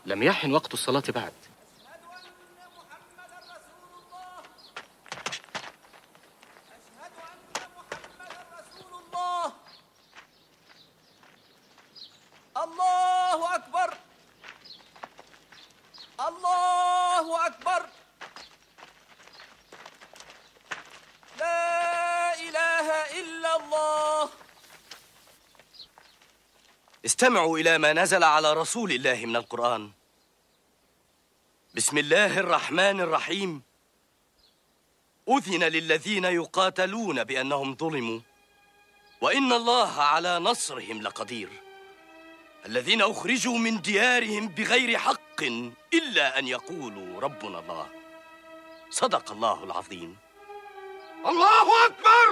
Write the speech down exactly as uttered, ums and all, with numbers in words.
لم يحن وقت الصلاة بعد. الله أكبر، الله أكبر، لا إله إلا الله. استمعوا إلى ما نزل على رسول الله من القرآن. بسم الله الرحمن الرحيم. أذن للذين يقاتلون بأنهم ظلموا وإن الله على نصرهم لقدير. الذين أخرجوا من ديارهم بغير حق إلا أن يقولوا ربنا الله. صدق الله العظيم. الله أكبر.